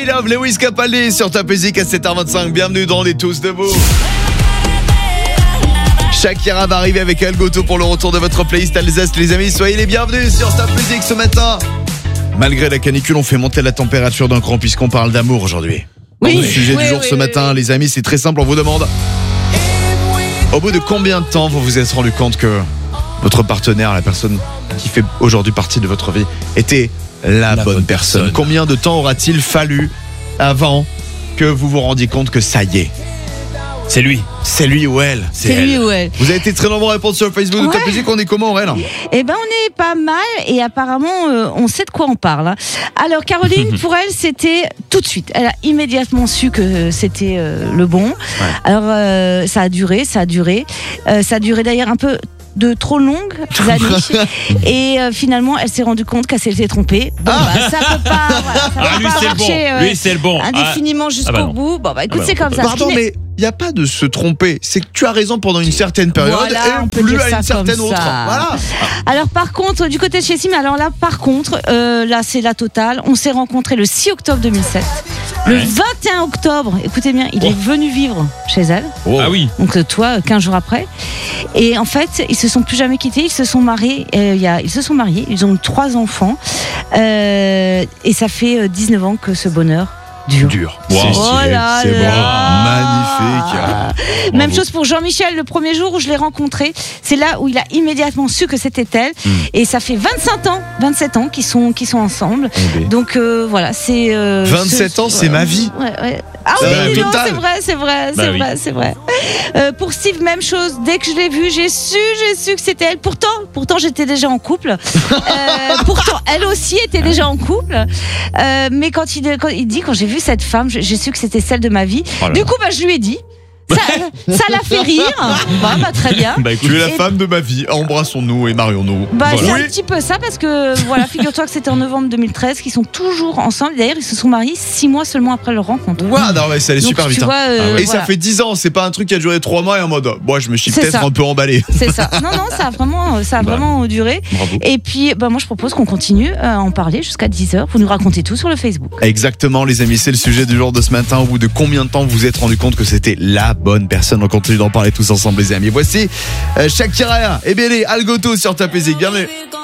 Love, Lewis Capaldi sur Top Music à 7h25. Bienvenue dans On est tous debout. Shakira va arriver avec El Goto pour le retour de votre playlist Alsace, les amis. Soyez les bienvenus sur Top Music ce matin. Malgré la canicule, on fait monter la température d'un cran puisqu'on parle d'amour aujourd'hui. Oui. Le sujet du jour ce matin, les amis, c'est très simple. On vous demande, au bout de combien de temps vous vous êtes rendu compte que votre partenaire, la personne qui fait aujourd'hui partie de votre vie, était la bonne personne. Combien de temps aura-t-il fallu avant que vous vous rendiez compte que ça y est, C'est lui. c'est lui ou elle? C'est lui ou elle. Vous avez été très nombreux à répondre sur Facebook de Ouais. Top Music. On est comment, Aurel? Eh ben, on est pas mal et apparemment, on sait de quoi on parle. Alors, Caroline, pour elle, c'était tout de suite. Elle a immédiatement su que c'était le bon. Alors, ça a duré. Ça a duré d'ailleurs un peu de trop longues années. Et finalement, elle s'est rendue compte qu'elle s'était trompée. Bon, ça peut pas, voilà, ça Ah, peut lui pas c'est le bon. marcher, Lui c'est le bon. indéfiniment jusqu'au bah non. bout. Bon, écoute, bah c'est non, comme ça. Pardon, mais il n'y a pas de se tromper. C'est que tu as raison pendant une certaine période Voilà, on et peut plus dire à ça une certaine comme autre. ça. Voilà. Alors par contre, du côté de chez Sim, là c'est la totale. On s'est rencontrés le 6 octobre 2007. Le 21 octobre, écoutez bien, il est venu vivre chez elle. Ah oui. Donc toi, 15 jours après. Et en fait, ils se sont plus jamais quittés. Ils se sont mariés. Ils se sont mariés. Ils ont eu 3 enfants. Et ça fait 19 ans que ce bonheur dure. Wow. C'est stylé, Oh là c'est beau. là. Magnifique. Même chose pour Jean-Michel, le premier jour où je l'ai rencontré. C'est là où il a immédiatement su que c'était elle. Et ça fait 27 ans qu'ils sont ensemble. Eh ben. Donc voilà, c'est 27 ans, c'est ma vie. Ouais. Ah Ça oui, va, dis donc, total. c'est vrai. Pour Steve, même chose. Dès que je l'ai vu, j'ai su que c'était elle. Pourtant, j'étais déjà en couple. Pourtant, elle aussi était déjà en couple. Mais quand j'ai vu cette femme, j'ai su que c'était celle de ma vie. Oh là Du là. coup, je lui ai dit. Ça l'a fait rire. Très bien. Bah écoute, Tu es la Et- femme de ma vie. Embrassons-nous et marions-nous. C'est Voilà. un petit peu ça parce que voilà, figure-toi que c'était en novembre 2013 qu'ils sont toujours ensemble. D'ailleurs, ils se sont mariés 6 mois seulement après leur rencontre. Ouah, non, mais ça allait Donc, super tu vite. vois, Et voilà. ça fait 10 ans, c'est pas un truc qui a duré 3 mois et en mode, moi je me suis C'est peut-être ça. un peu emballé. C'est ça. Non, ça a vraiment duré. bravo. Et puis, moi, je propose qu'on continue à en parler jusqu'à 10h. Vous nous racontez tout sur le Facebook. Exactement, les amis, c'est le sujet du jour de ce matin. Au bout de combien de temps vous vous êtes rendu compte que c'était la bonne personne? On continue d'en parler tous ensemble, les amis. Voici Shakira et Al Goto sur Top Music. Bienvenue.